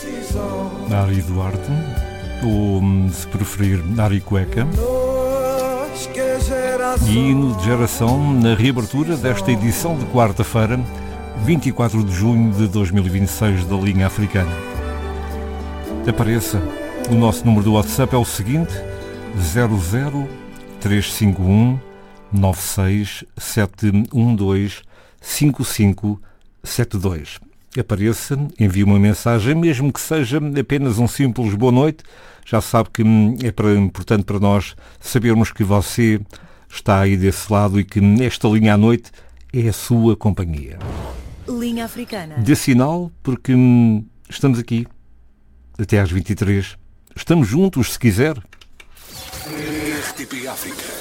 Ari Duarte, ou, se preferir, Ari Cueca. E hino de geração na reabertura desta edição de quarta-feira, 24 de junho de 2026, da linha africana. Apareça. O nosso número do WhatsApp é o seguinte: 00351 96712 5572. Apareça, envie uma mensagem, mesmo que seja apenas um simples boa noite. Já sabe que é importante para nós sabermos que você está aí desse lado e que esta linha à noite é a sua companhia. Linha Africana. Dê sinal, porque estamos aqui até às 23. Estamos juntos, se quiser. RTP África.